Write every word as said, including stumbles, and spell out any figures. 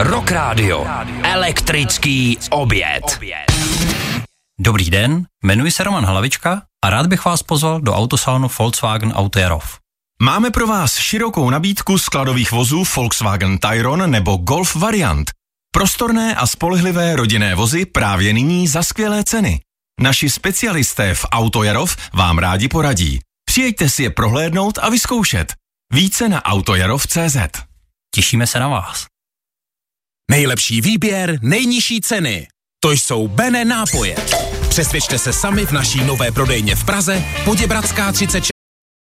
Rock Radio. Elektrický oběd. Dobrý den, jmenuji se Roman Hlavička a rád bych vás pozval do autosalonu Volkswagen Auto Jarov. Máme pro vás širokou nabídku skladových vozů Volkswagen Tayron nebo Golf variant. Prostorné a spolehlivé rodinné vozy právě nyní za skvělé ceny. Naši specialisté v Auto Jarov vám rádi poradí. Přijeďte si je prohlédnout a vyzkoušet. Více na autojarov tečka cé zet. Těšíme se na vás. Nejlepší výběr, nejnižší ceny. To jsou Bene nápoje. Přesvědčte se sami v naší nové prodejně v Praze, Poděbradská třicet šest.